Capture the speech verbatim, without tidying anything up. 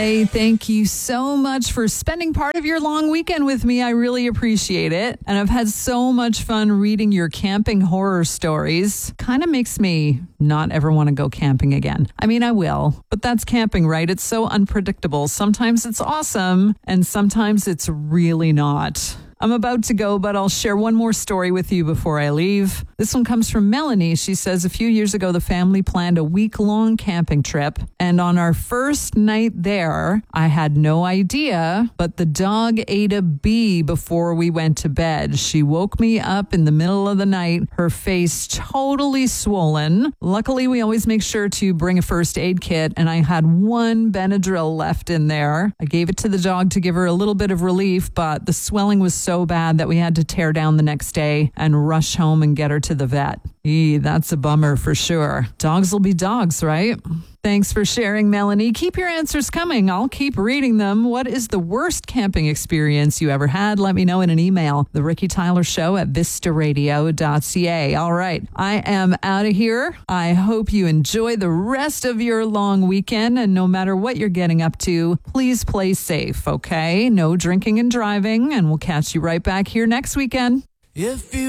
Hey, thank you so much for spending part of your long weekend with me. I really appreciate it. And I've had so much fun reading your camping horror stories. Kind of makes me not ever want to go camping again. I mean, I will, but that's camping, right? It's so unpredictable. Sometimes it's awesome, and sometimes it's really not. I'm about to go, but I'll share one more story with you before I leave. This one comes from Melanie. She says, a few years ago, the family planned a week-long camping trip. And on our first night there, I had no idea, but the dog ate a bee before we went to bed. She woke me up in the middle of the night, her face totally swollen. Luckily, we always make sure to bring a first aid kit, and I had one Benadryl left in there. I gave it to the dog to give her a little bit of relief, but the swelling was so so bad that we had to tear down the next day and rush home and get her to the vet. Eee, that's a bummer for sure. Dogs will be dogs, right? Thanks for sharing, Melanie. Keep your answers coming. I'll keep reading them. What is the worst camping experience you ever had? Let me know in an email. The Ricky Tyler Show at vista radio dot c a. All right. I am out of here. I hope you enjoy the rest of your long weekend. And no matter what you're getting up to, please play safe, okay? No drinking and driving. And we'll catch you right back here next weekend. If you